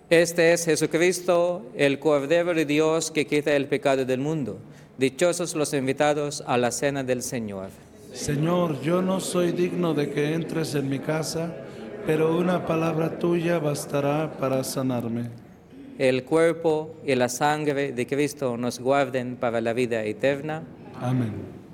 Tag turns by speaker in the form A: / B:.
A: Este es Jesucristo, el Cordero de Dios que quita el pecado del mundo. Dichosos los invitados a la cena del Señor.
B: Señor, yo no soy digno de que entres en mi casa, pero una palabra tuya bastará para sanarme.
A: El cuerpo y la sangre de Cristo nos guarden para la vida eterna.
B: Amén.